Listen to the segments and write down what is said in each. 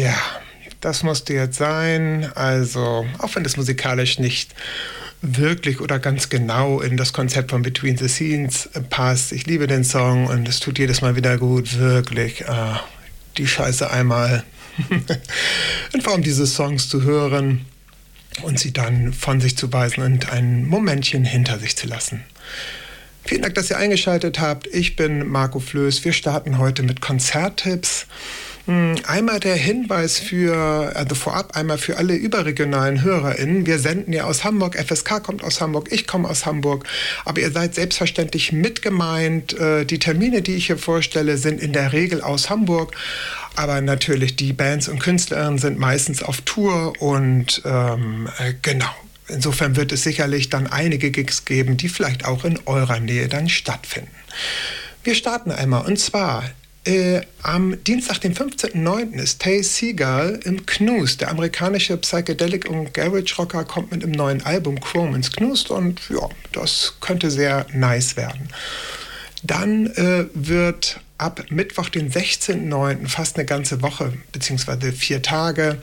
Ja, das musste jetzt sein. Also, auch wenn das musikalisch nicht wirklich oder ganz genau in das Konzept von Between the Scenes passt. Ich liebe den Song und es tut jedes Mal wieder gut, wirklich. Die Scheiße einmal in Form dieses Songs zu hören und sie dann von sich zu weisen und ein Momentchen hinter sich zu lassen. Vielen Dank, dass ihr eingeschaltet habt. Ich bin Marco Flöß. Wir starten heute mit Konzerttipps. Einmal der Hinweis vorab einmal für alle überregionalen HörerInnen. Wir senden ja aus Hamburg, FSK kommt aus Hamburg, ich komme aus Hamburg, aber ihr seid selbstverständlich mit gemeint. Die Termine, die ich hier vorstelle, sind in der Regel aus Hamburg, aber natürlich die Bands und Künstlerinnen sind meistens auf Tour und genau. Insofern wird es sicherlich dann einige Gigs geben, die vielleicht auch in eurer Nähe dann stattfinden. Wir starten einmal und zwar am Dienstag, den 15.09. ist Tay Seagal im Knust. Der amerikanische Psychedelic- und Garage-Rocker kommt mit einem neuen Album Chrome ins Knust und ja, das könnte sehr nice werden. Dann wird ab Mittwoch, den 16.09., fast eine ganze Woche, beziehungsweise 4 Tage,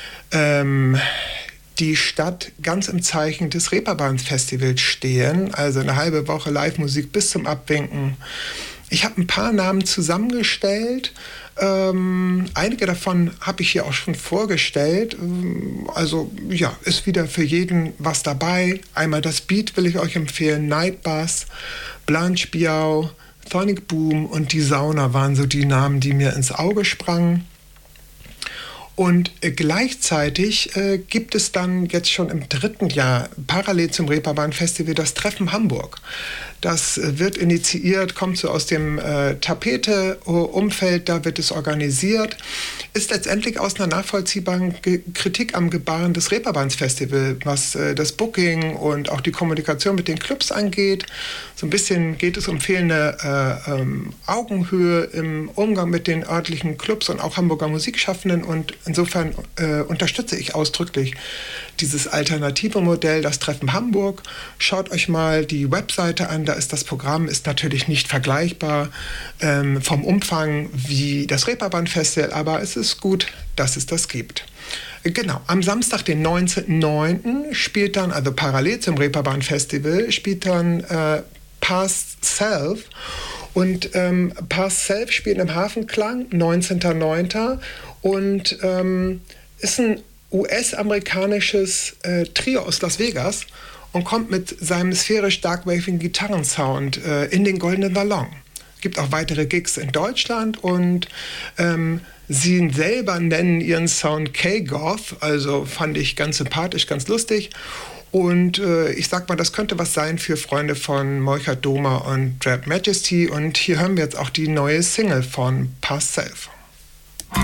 die Stadt ganz im Zeichen des Reeperbahn-Festivals stehen. Also eine halbe Woche Live-Musik bis zum Abwinken. Ich habe ein paar Namen zusammengestellt. Einige davon habe ich hier auch schon vorgestellt. Also ja, ist wieder für jeden was dabei. Einmal das Beat will ich euch empfehlen. Nightbus, Blanche Biau, Sonic Boom und die Sauna waren so die Namen, die mir ins Auge sprangen. Und gleichzeitig gibt es dann jetzt schon im 3. Jahr parallel zum Reeperbahn-Festival das Treffen Hamburg. Das wird initiiert, kommt so aus dem Tapete-Umfeld, da wird es organisiert. Ist letztendlich aus einer nachvollziehbaren Kritik am Gebaren des Reeperbahn-Festival, was das Booking und auch die Kommunikation mit den Clubs angeht. So ein bisschen geht es um fehlende Augenhöhe im Umgang mit den örtlichen Clubs und auch Hamburger Musikschaffenden. Und insofern unterstütze ich ausdrücklich dieses alternative Modell, das Treffen Hamburg. Schaut euch mal die Webseite an, da ist das Programm, ist natürlich nicht vergleichbar vom Umfang wie das Reeperbahn-Festival, aber es ist gut, dass es das gibt. Genau, am Samstag, den 19.09. spielt dann, also parallel zum Reeperbahn-Festival, spielt dann Past Self. Und Past Self spielt im Hafenklang, 19.09. Und ist ein US-amerikanisches Trio aus Las Vegas und kommt mit seinem sphärisch darkwavigen Gitarrensound in den Goldenen Salon. Gibt auch weitere Gigs in Deutschland und sie selber nennen ihren Sound K-Goth, also fand ich ganz sympathisch, ganz lustig. Und ich sag mal, das könnte was sein für Freunde von Molchert Doma und Dread Majesty. Und hier hören wir jetzt auch die neue Single von Past Self.